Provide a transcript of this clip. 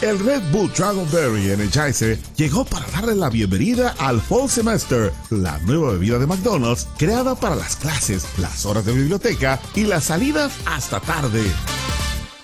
El Red Bull Dragonberry Energizer llegó para darle la bienvenida al Fall Semester, la nueva bebida de McDonald's creada para las clases, las horas de biblioteca y las salidas hasta tarde.